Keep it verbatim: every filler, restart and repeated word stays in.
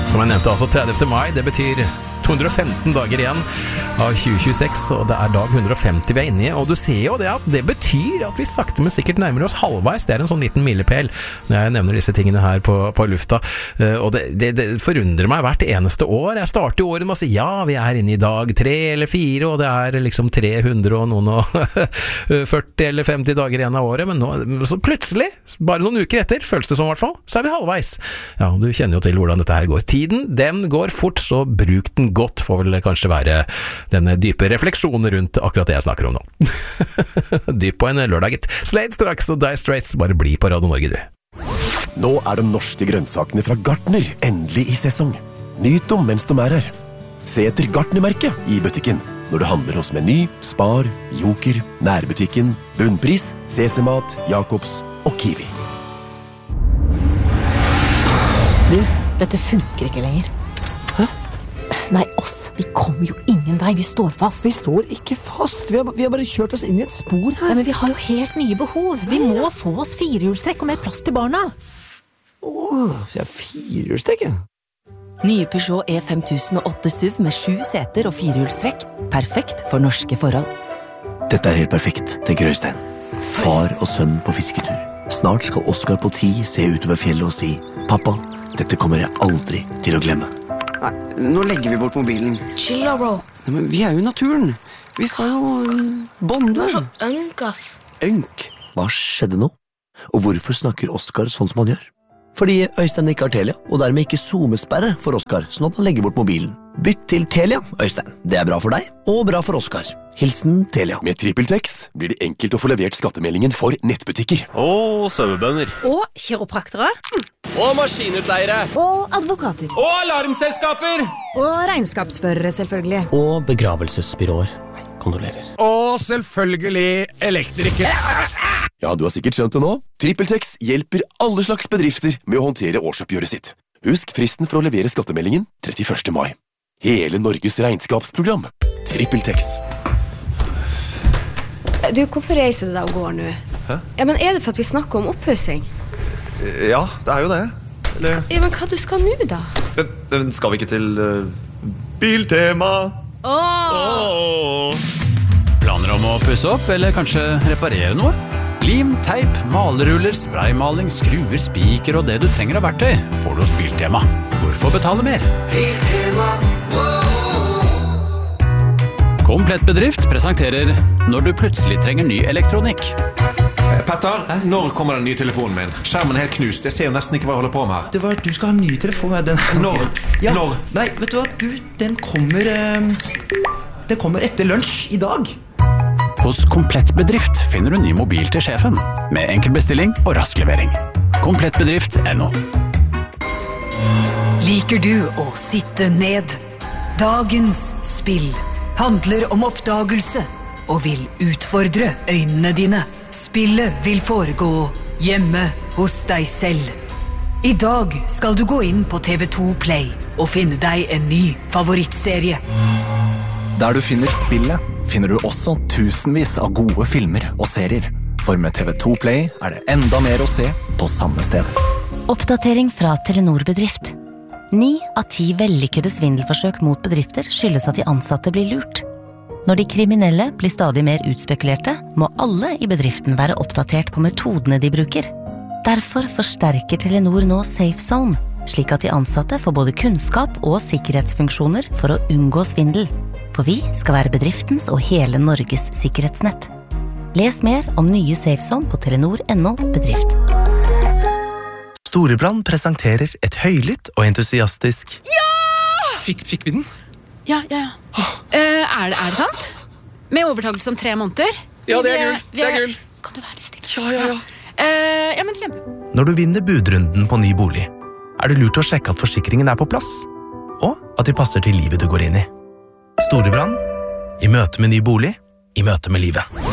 Som jeg nevnte, altså tredivte mai, det betyr to hundre og femten dager igjen av tjue tjueseks, og det er dag hundre og femti vi er inne i, og du ser jo det at det betyr at vi sakte men sikkert nærmer oss halvveis. Det er en sånn liten milepæl når jeg nevner disse tingene her på, på lufta, og det, det, det forundrer meg hvert eneste år. Jeg starter jo året med å si, ja, vi er inne i dag tre eller fire, og det er liksom tre hundre og noen og førti eller femti dager igjen av året, men nå, så plutselig, bare noen uker etter, føles det som i hvert fall, så er vi halvveis. Ja, du kjenner jo til hvordan dette her går. Tiden, den går fort, så bruk den godt, får vel kanskje være denne dype refleksjonen rundt akkurat det jeg snakker om nå. Dyp på en lørdag, gitt. Slade straks og Dire Straits, bare bli på Radio Norge, du. Nå er de norske grønnsakene fra Gartner endelig i sesong. Nyt dem mens de er her. Se etter Gartner-merket i butikken når du handler hos Meny, Spar, Joker, Nærbutikken, Bunnpris, Sesemat, Jakobs og Kiwi. Du, dette funker ikke lenger. Hæ? Nei, oss. Vi kommer jo ingen vei. Vi står fast. Vi står ikke fast. Vi har, vi har bare kjørt oss inn i et spor her. Ja, men vi har jo helt nye behov. Vi må få oss firehjulstrekk og mer plass til barna. Åh, så jeg firehjulstrekk, ja. Nye Peugeot E fem tusen og åtte S U V med sju seter og firehjulstrekk. Perfekt for norske forhold. Dette er helt perfekt, tenker Øystein. Far og sønn på fisketur. Snart skal Oskar på ti se utover fjellet og si, «Pappa, dette kommer jeg aldri til å glemme.» Nei, nå legger vi bort mobilen. Chill da, bro. Nei, men vi er jo i naturen. Vi skal jo bonde. Du er så ønk, ass. Ønk? Hva skjedde nå? Og hvorfor snakker Oskar sånn som han gjør? Fordi Øystein ikke har Telia, og dermed ikke zoomesperre for Oskar, sånn at han legger bort mobilen. Bytt til Telia, Øystein. Det er bra for deg, og bra for Oskar. Hilsen Telia. Med TrippelTex blir det enkelt å få levert skattemeldingen for nettbutikker. Og sauebønder. Og kiropraktere. Og maskinutleiere. Og advokater. Og alarmselskaper. Og regnskapsførere, selvfølgelig. Og begravelsesbyråer. Kondolerer. Og selvfølgelig elektrikere. Ja, du har sikkert skjønt det nå. TrippelTex hjelper alle slags bedrifter med å håndtere årsoppgjøret sitt. Husk fristen for å levere skattemeldingen trettiførste mai. Hele Norges regnskapsprogram. TrippelTex. Du, hvorfor reiser du deg og går nå? Hæ? Ja, men er det for at vi snakker om oppussing? Ja, det er jo det. Eller... Ja, men hva du skal nå da? Men, men skal vi ikke til uh, Biltema? Åh! Åh! Planer om å pusse opp, eller kanskje reparere noe? Lim, teip, maleruller, spraymaling, skruer, spiker og det du trenger av verktøy får du hos Biltema. Hvorfor betale mer? Biltema, Komplett bedrift presenterer Når du plutselig trenger ny elektronikk. Petter, når kommer den nye telefonen min? Skjermen er helt knust, jeg ser jo nesten ikke hva jeg holder på med her. Det var, du skal ha en ny telefon. Den... Når? Ja. Når? Nei, vet du hva, du, den kommer um, Den kommer etter lunsj i dag. Hos Komplett bedrift finner du ny mobil til sjefen, med enkel bestilling og rask levering. Komplettbedrift punktum no. Liker du å sitte ned? Dagens spill handler om oppdagelse og vil utfordre øynene dine. Spillet vil foregå hjemme hos deg selv. I dag skal du gå inn på T V to Play og finne deg en ny favorittserie. Der du finner spillet, finner du også tusenvis av gode filmer og serier. For med T V to Play er det enda mer å se på samme sted. Oppdatering fra Telenor bedrift. Ni av ti vellykkede svindelforsøk mot bedrifter skyldes at de ansatte blir lurt. Når de kriminelle blir stadig mer utspekulerte, må alle i bedriften være oppdatert på metodene de bruker. Derfor forsterker Telenor nå Safe Zone, slik at de ansatte får både kunnskap og sikkerhetsfunksjoner for å unngå svindel. For vi skal være bedriftens og hele Norges sikkerhetsnett. Les mer om nye SafeZone på telenor punktum no bedrift. Storebrand presenterer et høylytt og entusiastisk... Ja! Fikk, fikk vi den? Ja, ja, ja. Uh, er, det, er det sant? Med overtakelse om tre måneder? Ja, det er gull. Det er gull. Kan du være litt stille? Ja, ja, ja. Uh, ja, men kjempe. Når du vinner budrunden på ny bolig, er det lurt å sjekke at forsikringen er på plass, og at de passer til livet du går inn i. Storebrand, i møte med ny bolig, i møte med livet.